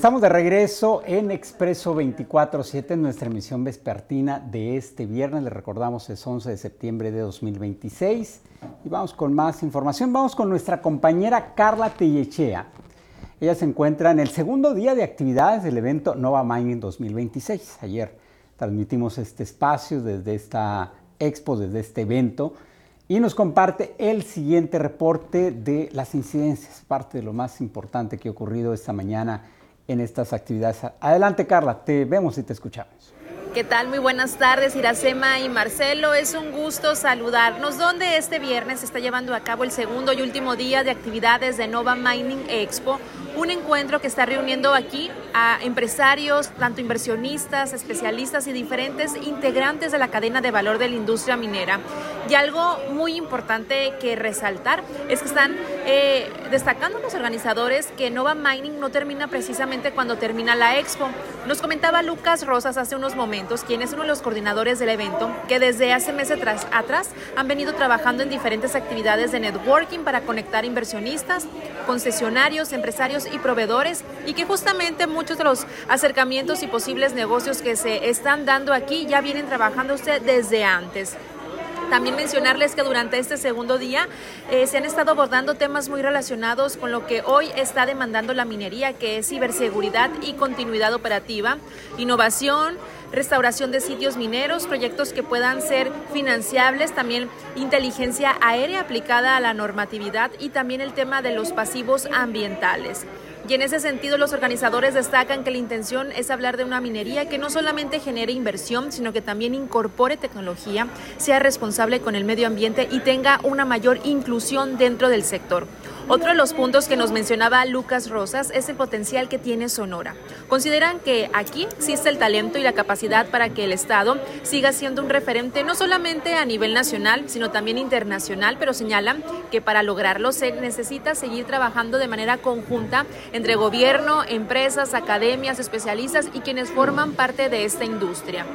estamos de regreso en Expreso 24/7 en nuestra emisión vespertina de este viernes. Les recordamos, es 11 de septiembre de 2026 y vamos con más información. Vamos con nuestra compañera Carla Tellechea. Ella se encuentra en el segundo día de actividades del evento Nova Mining 2026. Ayer transmitimos este espacio desde esta expo, desde este evento, y nos comparte el siguiente reporte de las incidencias, parte de lo más importante que ha ocurrido esta mañana en estas actividades. Adelante, Carla, te vemos y te escuchamos. ¿Qué tal? Muy buenas tardes, Iracema y Marcelo. Es un gusto saludarnos, donde este viernes se está llevando a cabo el segundo y último día de actividades de Nova Mining Expo, un encuentro que está reuniendo aquí a empresarios, tanto inversionistas, especialistas y diferentes integrantes de la cadena de valor de la industria minera. Y algo muy importante que resaltar es que están destacando los organizadores que Nova Mining no termina precisamente cuando termina la expo. Nos comentaba Lucas Rosas hace unos momentos, quien es uno de los coordinadores del evento, que desde hace meses atrás han venido trabajando en diferentes actividades de networking para conectar inversionistas, concesionarios, empresarios y proveedores, y que justamente muchos de los acercamientos y posibles negocios que se están dando aquí ya vienen trabajando usted desde antes. También mencionarles que durante este segundo día se han estado abordando temas muy relacionados con lo que hoy está demandando la minería, que es ciberseguridad y continuidad operativa, innovación, restauración de sitios mineros, proyectos que puedan ser financiables, también inteligencia aérea aplicada a la normatividad y también el tema de los pasivos ambientales. Y en ese sentido, los organizadores destacan que la intención es hablar de una minería que no solamente genere inversión, sino que también incorpore tecnología, sea responsable con el medio ambiente y tenga una mayor inclusión dentro del sector. Otro de los puntos que nos mencionaba Lucas Rosas es el potencial que tiene Sonora. Consideran que aquí existe el talento y la capacidad para que el Estado siga siendo un referente no solamente a nivel nacional, sino también internacional, pero señalan que para lograrlo se necesita seguir trabajando de manera conjunta entre gobierno, empresas, academias, especialistas y quienes forman parte de esta industria.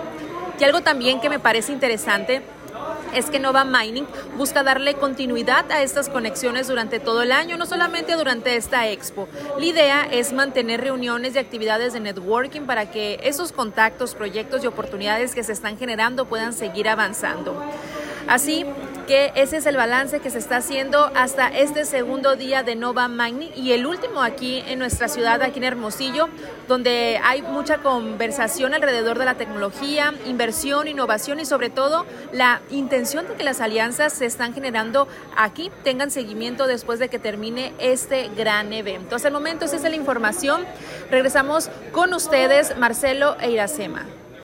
Y algo también que me parece interesante es que Nova Mining busca darle continuidad a estas conexiones durante todo el año, no solamente durante esta expo. La idea es mantener reuniones y actividades de networking para que esos contactos, proyectos y oportunidades que se están generando puedan seguir avanzando. Así que ese es el balance que se está haciendo hasta este segundo día de Nova Mining y el último aquí en nuestra ciudad, aquí en Hermosillo, donde hay mucha conversación alrededor de la tecnología, inversión, innovación y sobre todo la intención de que las alianzas se están generando aquí tengan seguimiento después de que termine este gran evento. Hasta el momento esa es la información. Regresamos con ustedes, Marcelo e Iracema.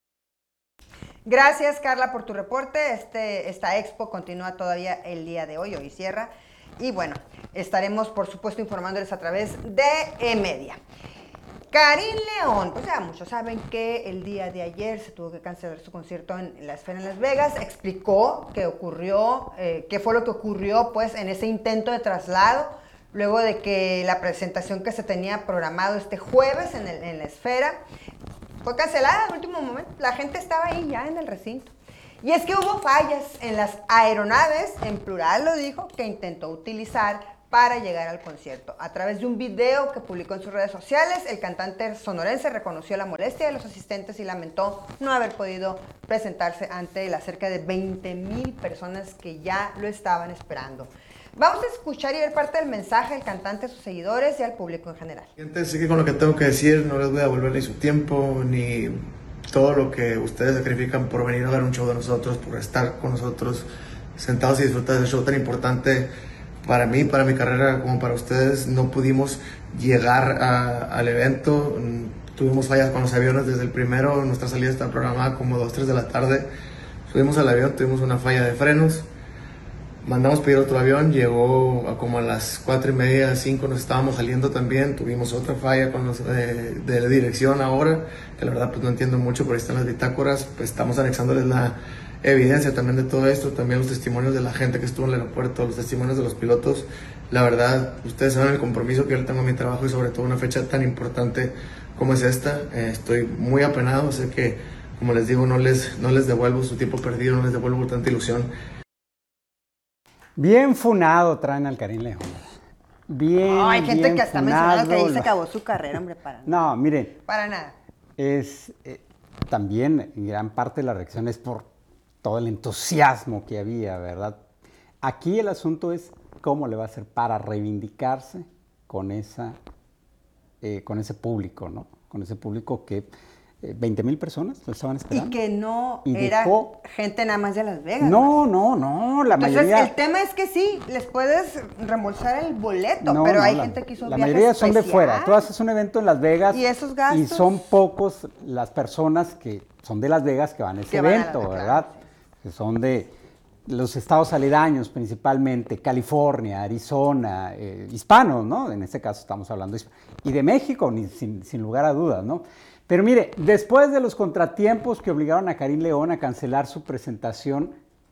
Gracias, Carla, por tu reporte. Esta expo continúa todavía el día de hoy cierra. Y bueno, estaremos, por supuesto, informándoles a través de eMedia. Karim León, pues ya muchos saben que el día de ayer se tuvo que cancelar su concierto en la Esfera en Las Vegas. Explicó qué ocurrió, qué fue lo que ocurrió pues en ese intento de traslado, luego de que la presentación que se tenía programado este jueves en la Esfera fue cancelada al último momento. La gente estaba ahí ya en el recinto. Y es que hubo fallas en las aeronaves, en plural lo dijo, que intentó utilizar para llegar al concierto. A través de un video que publicó en sus redes sociales, el cantante sonorense reconoció la molestia de los asistentes y lamentó no haber podido presentarse ante las cerca de 20,000 personas que ya lo estaban esperando. Vamos a escuchar y ver parte del mensaje del cantante a sus seguidores y al público en general. Gente, sé que con lo que tengo que decir no les voy a devolver ni su tiempo, ni todo lo que ustedes sacrifican por venir a ver un show de nosotros, por estar con nosotros sentados y disfrutar de ese show tan importante para mí, para mi carrera, como para ustedes. No pudimos llegar al evento, tuvimos fallas con los aviones desde el primero, nuestra salida estaba programada como 2, 3 de la tarde. Subimos al avión, tuvimos una falla de frenos. Mandamos pedir otro avión, llegó como a las 4:30, 5, nos estábamos saliendo también, tuvimos otra falla con los de la dirección ahora, que la verdad pues no entiendo mucho, por ahí están las bitácoras, pues estamos anexándoles la evidencia también de todo esto, también los testimonios de la gente que estuvo en el aeropuerto, los testimonios de los pilotos. La verdad, ustedes saben el compromiso que yo tengo en mi trabajo y sobre todo una fecha tan importante como es esta. Estoy muy apenado, sé que, como les digo, no les devuelvo su tiempo perdido, no les devuelvo tanta ilusión. Bien funado traen al Karim León. bien. Hay gente bien que hasta mencionado que ahí se funado. acabó su carrera, hombre, para nada. No, miren, Para nada. es también gran parte de la reacción es por todo el entusiasmo que había, ¿verdad? Aquí el asunto es cómo le va a hacer para reivindicarse con ese público, ¿no? Con ese público que 20,000 personas lo estaban esperando. Y que no Y era dejó- gente nada más de Las Vegas. No, ¿no? la Entonces, mayoría... el tema es que sí, les puedes reembolsar el boleto, No, pero no, hay la- gente que hizo La viaje mayoría son de especial. fuera. Tú haces un evento en Las Vegas ¿Y esos gastos? y son pocos las personas que son de Las Vegas que van a ese Que van a evento, Las Vegas, ¿verdad? claro, Que son de los estados aledaños principalmente, California, Arizona, hispanos, ¿no? En este caso estamos hablando y de México, sin lugar a dudas, ¿no? Pero mire, después de los contratiempos que obligaron a Karim León a cancelar su presentación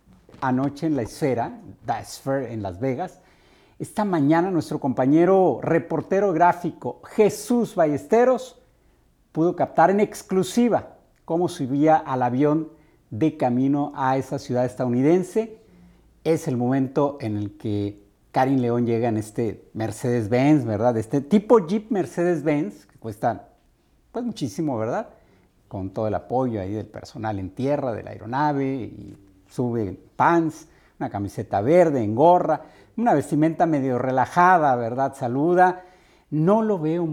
anoche en la Esfera, The Sphere en Las Vegas, esta mañana nuestro compañero reportero gráfico Jesús Ballesteros pudo captar en exclusiva cómo subía al avión de camino a esa ciudad estadounidense. Es el momento en el que Karim León llega en este Mercedes-Benz, ¿verdad? Este tipo Jeep Mercedes-Benz, que cuesta pues muchísimo, ¿verdad? Con todo el apoyo ahí del personal en tierra, de la aeronave, y sube en pants, una camiseta verde, en gorra, una vestimenta medio relajada, ¿verdad? Saluda. No lo veo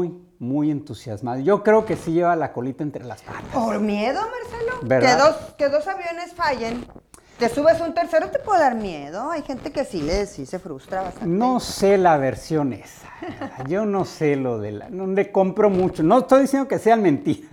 muy entusiasmado. Yo creo que sí lleva la colita entre las patas. Por miedo, Marcelo. ¿Verdad? Que dos aviones fallen. Te subes un tercero, te puede dar miedo. Hay gente que sí se frustra bastante. No sé la versión esa. Yo no sé lo de no le compro mucho. No estoy diciendo que sean mentiras,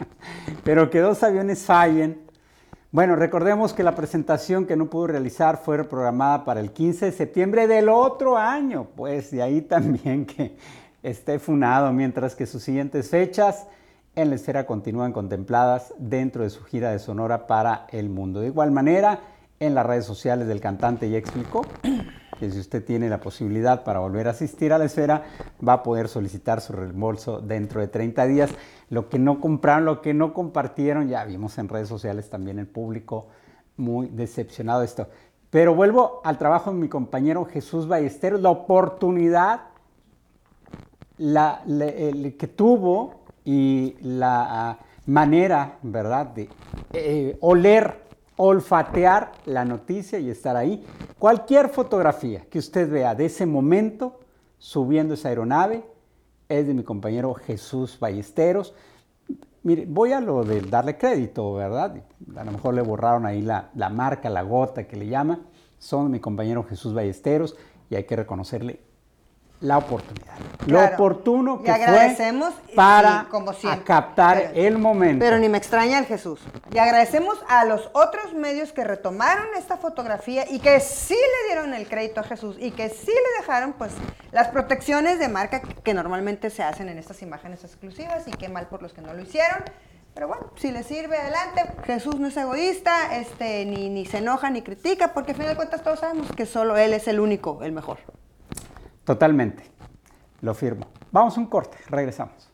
pero que dos aviones fallen. Bueno, recordemos que la presentación que no pudo realizar fue programada para el 15 de septiembre del otro año. Pues de ahí también que esté funado, mientras que sus siguientes fechas en la Esfera continúan contempladas dentro de su gira de Sonora para el mundo. De igual manera, en las redes sociales del cantante ya explicó que si usted tiene la posibilidad para volver a asistir a la Esfera, va a poder solicitar su reembolso dentro de 30 días. Lo que no compraron, lo que no compartieron, ya vimos en redes sociales también el público muy decepcionado de esto. Pero vuelvo al trabajo de mi compañero Jesús Ballesteros, la oportunidad que tuvo y la manera, ¿verdad?, de olfatear la noticia y estar ahí. Cualquier fotografía que usted vea de ese momento subiendo esa aeronave es de mi compañero Jesús Ballesteros. Mire, voy a lo de darle crédito, ¿verdad? A lo mejor le borraron ahí la marca, la gota que le llama. Son de mi compañero Jesús Ballesteros y hay que reconocerle la oportunidad. Claro. Lo oportuno Y que agradecemos, fue para sí, como siempre. captar Pero- el momento. Pero ni me extraña el Jesús. Y agradecemos a los otros medios que retomaron esta fotografía y que sí le dieron el crédito a Jesús y que sí le dejaron pues las protecciones de marca que normalmente se hacen en estas imágenes exclusivas, y qué mal por los que no lo hicieron. Pero bueno, si le sirve, adelante. Jesús no es egoísta, ni se enoja ni critica, porque al final de cuentas todos sabemos que solo él es el único, el mejor. Totalmente. Lo firmo. Vamos a un corte, regresamos.